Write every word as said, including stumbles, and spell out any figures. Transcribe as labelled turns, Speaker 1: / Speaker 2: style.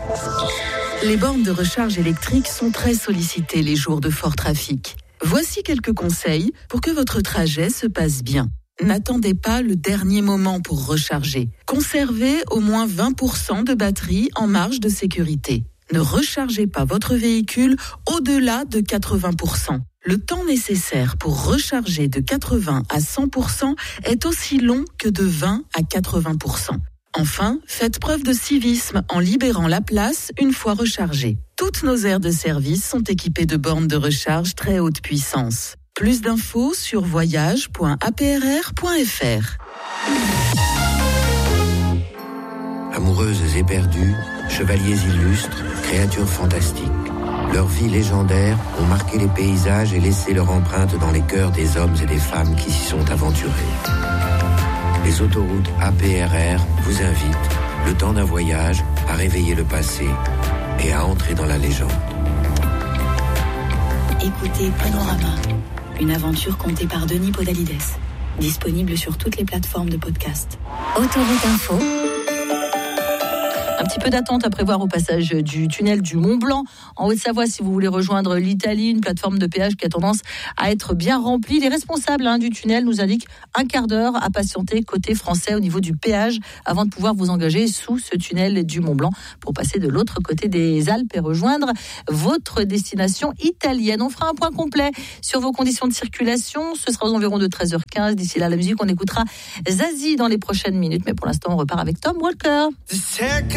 Speaker 1: Les bornes de recharge électrique sont très sollicitées les jours de fort trafic. Voici quelques conseils pour que votre trajet se passe bien. N'attendez pas le dernier moment pour recharger. Conservez au moins vingt pour cent de batterie en marge de sécurité. Ne rechargez pas votre véhicule au-delà de quatre-vingts pour cent. Le temps nécessaire pour recharger de quatre-vingts à cent pour cent est aussi long que de vingt à quatre-vingts pour cent. Enfin, faites preuve de civisme en libérant la place une fois rechargée. Toutes nos aires de service sont équipées de bornes de recharge très haute puissance. Plus d'infos sur voyage point a p r r point f r.
Speaker 2: Amoureuses éperdues, chevaliers illustres, créatures fantastiques. Leurs vies légendaires ont marqué les paysages et laissé leur empreinte dans les cœurs des hommes et des femmes qui s'y sont aventurés. Les autoroutes A P R R vous invitent, le temps d'un voyage, à réveiller le passé et à entrer dans la légende.
Speaker 3: Écoutez Panorama, une aventure contée par Denis Podalides. Disponible sur toutes les plateformes de podcast.
Speaker 4: Autoroute Info.
Speaker 5: Un petit peu d'attente à prévoir au passage du tunnel du Mont-Blanc en Haute-Savoie si vous voulez rejoindre l'Italie, une plateforme de péage qui a tendance à être bien remplie. Les responsables hein, du tunnel nous indiquent un quart d'heure à patienter côté français au niveau du péage avant de pouvoir vous engager sous ce tunnel du Mont-Blanc pour passer de l'autre côté des Alpes et rejoindre votre destination italienne. On fera un point complet sur vos conditions de circulation. Ce sera aux environs de treize heures quinze. D'ici là, la musique, on écoutera Zazie dans les prochaines minutes. Mais pour l'instant, on repart avec Tom Walker.